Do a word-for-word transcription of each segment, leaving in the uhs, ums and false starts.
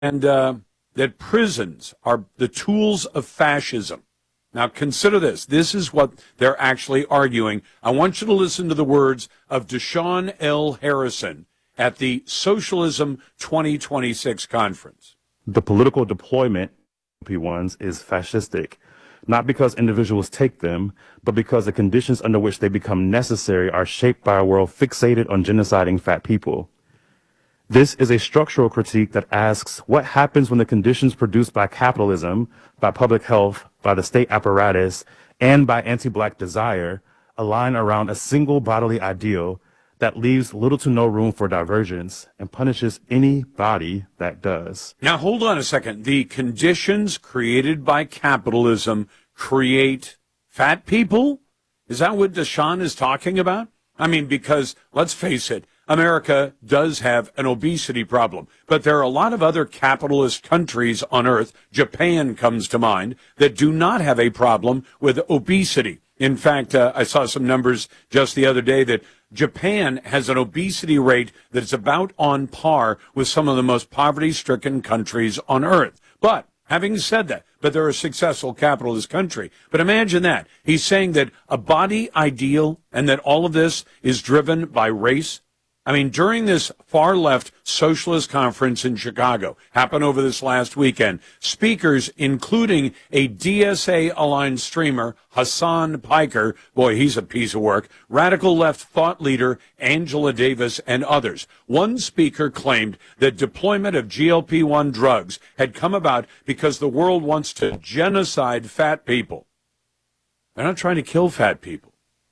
and uh, that prisons are the tools of fascism. Now, consider this. This is what they're actually arguing. I want you to listen to the words of Deshaun L. Harrison at the Socialism twenty twenty-six conference. The political deployment of G O P ones is fascistic, not because individuals take them, but because the conditions under which they become necessary are shaped by a world fixated on genociding fat people. This is a structural critique that asks what happens when the conditions produced by capitalism, by public health, by the state apparatus, and by anti-black desire align around a single bodily ideal that leaves little to no room for divergence and punishes any body that does. Now, hold on a second. The conditions created by capitalism create fat people? Is that what Deshaun is talking about? I mean, because let's face it, America does have an obesity problem, but there are a lot of other capitalist countries on earth, Japan comes to mind, that do not have a problem with obesity. In fact, uh, I saw some numbers just the other day that Japan has an obesity rate that's about on par with some of the most poverty-stricken countries on earth. But having said that, but they're a successful capitalist country. But imagine that. He's saying that a body ideal and that all of this is driven by race. I mean, during this far-left socialist conference in Chicago, happened over this last weekend, speakers, including a D S A-aligned streamer, Hassan Piker, boy, he's a piece of work, radical left thought leader, Angela Davis, and others. One speaker claimed that deployment of G L P one drugs had come about because the world wants to genocide fat people. They're not trying to kill fat people.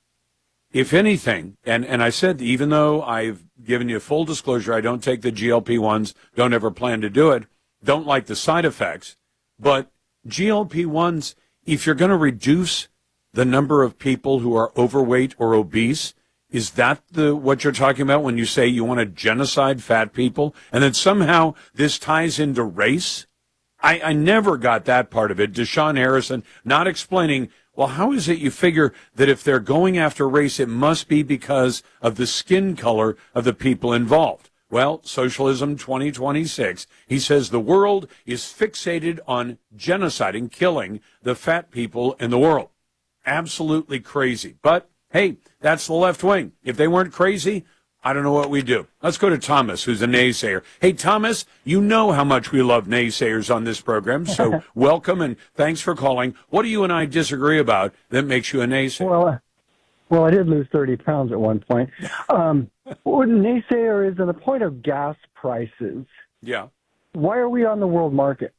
If anything, and, and I said, even though I've given you full disclosure, I don't take the G L P ones, don't ever plan to do it, don't like the side effects, but G L P ones, if you're going to reduce the number of people who are overweight or obese, is that the what you're talking about when you say you want to genocide fat people? And then somehow this ties into race? I, I never got that part of it. Deshaun Harrison not explaining, well, how is it you figure that if they're going after race, it must be because of the skin color of the people involved? Well, Socialism twenty twenty-six, he says the world is fixated on genociding, killing the fat people in the world. Absolutely crazy. But, hey, that's the left wing. If they weren't crazy, I don't know what we do. Let's go to Thomas, who's a naysayer. Hey, Thomas, you know how much we love naysayers on this program, so welcome and thanks for calling. What do you and I disagree about that makes you a naysayer? Well, uh, well, I did lose thirty pounds at one point. Um, what a naysayer is on the point of gas prices. Yeah. Why are we on the world market?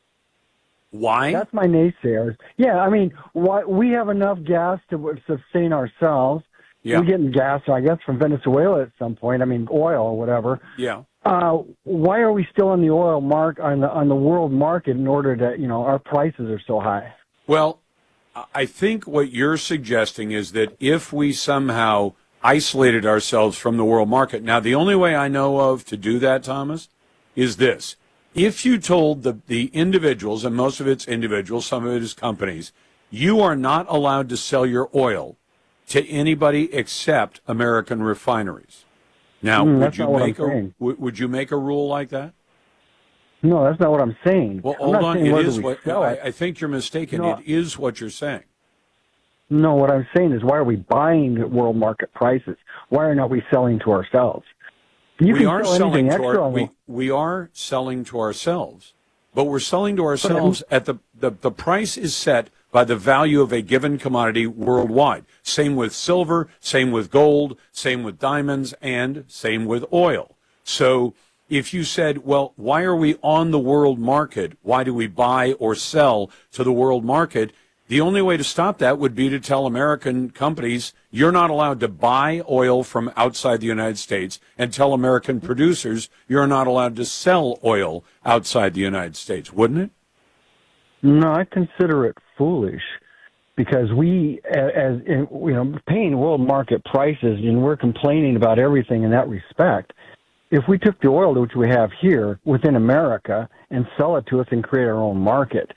Why? That's my naysayers. Yeah, I mean, why, we have enough gas to sustain ourselves. Yeah. We're getting gas, I guess, from Venezuela at some point. I mean, oil or whatever. Yeah. Uh, why are we still on the oil mark on the on the world market in order to, you know, our prices are so high? Well, I think what you're suggesting is that if we somehow isolated ourselves from the world market, now the only way I know of to do that, Thomas, is this. If you told the, the individuals, and most of it's individuals, some of it is companies, you are not allowed to sell your oil to anybody except American refineries. Now, mm, would you make a saying. would you make a rule like that? No, that's not what I'm saying. Well, I'm hold not on. saying It is we what sell I, it. I think you're mistaken. No. It is what you're saying. No, what I'm saying is why are we buying at world market prices? Why are not we selling to ourselves? You we can are sell selling anything to extra our, on we, the- we are selling to ourselves, but we're selling to ourselves at the, the the price is set by the value of a given commodity worldwide. Same with silver, same with gold, same with diamonds, and same with oil. So if you said, well, why are we on the world market? Why do we buy or sell to the world market? The only way to stop that would be to tell American companies, you're not allowed to buy oil from outside the United States, and tell American producers, you're not allowed to sell oil outside the United States, wouldn't it? No, I consider it foolish because we, as in, you know, paying world market prices, and we're complaining about everything in that respect. If we took the oil which we have here within America and sell it to us and create our own market.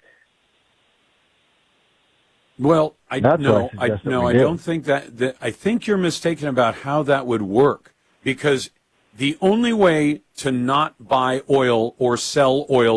Well, I That's no, what I, I no, I do. don't think that, that. I think you're mistaken about how that would work because the only way to not buy oil or sell oil